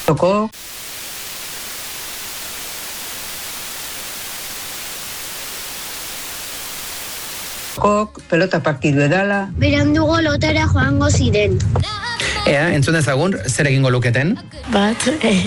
Toko. Pelota partidu edala. Berandugo lotara joango ziren. Ea, entzun ezagun, zer egingo luketen? Bat,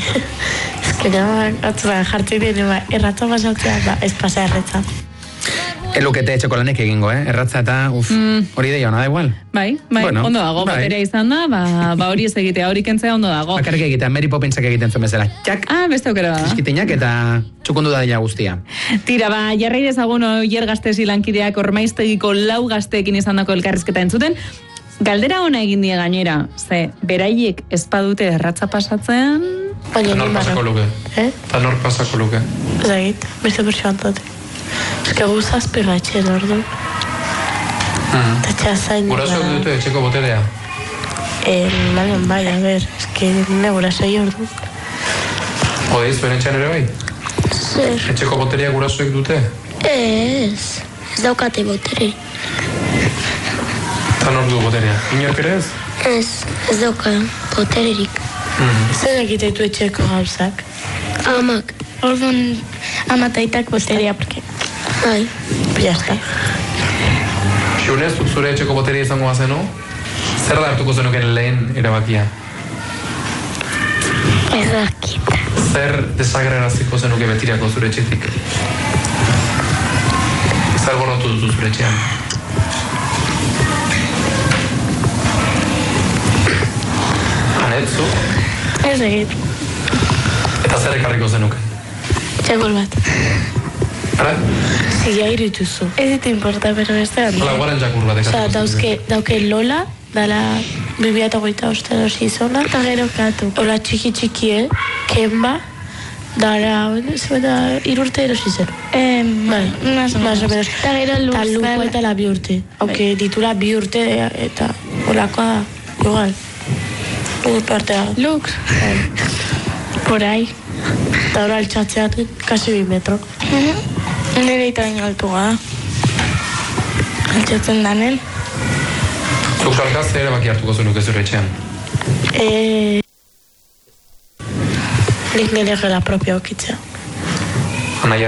atzua jartzen dien, erratza pasatzea, ez pasa erretza. Elukete etxeko lanek egingo, erratza eta, hori deia ona da igual. Bai, bueno, ondo dago, bateria izan da, hori ez egitea, hori kentzea ondo dago. Bakarrik egitea, Mary Poppinsak egiten zuen bezala. Txak, beste aukera da. Iskitinak eta txukundu da dira guztia. Tira, jarrai dezagun oier gaztezi lankideak ormaiztegiko 4 gazteekin izandako elkarrizketa entzuten, galdera ona egin die gainera, ze, beraiek ez badute erratza pasatzen... Nor pasako luke? Nor pasako luke? Zagit, beste persoan dute. Eske guzazpi gatxen ordu. Eta txazain... Gurasoak dute etxeko boterea? Lanen bai, a ber, eske ne gurasoi ordu. Odeiz, berentxean ere bai? Zer? Etxeko boterea gurasoek dute? Ez daukate botere. Eta nor du boterea? Inork ere ez? Ez dauka botererik. Zer egitetu etxeko gauzak? Amak. Orduan, amataitak boterea, porque... Bai. Ya está. Xunez, zure etxeko boterea izango bazenu? Zer da hartuko zenuken lehen erabakia? Ez dakit. Zer desagreraziko zenuke betirako zure etxetik? Zer gorrotu duzu zure etxean? Anetzu? Ez egit. Eta zer ekarriko zenuke? Txakol bat. Ara? Zigia irituzu. Ez ditu importa, pero ez da. Hola, guaren jakur bat ekarriko zenuke. Dauke Lola, dala 2008 dosi izona, eta gero katu. Hola txiki, Kemba, dara, zebeta, 3 urte erosi zen. Más o menos. Eta gero Luko eta la 2 urte. Hauke ditula 2 urte, eta holakoa, igual. Lux. Por ahí. Eta hori altxatzeaten, kasi 2 metro. Nire itaen altu gara. Altxatzen danen. Zuk salkaz zer erabaki hartuko zenuke zure etxean? Nik nire gela propia okitzea. Anaia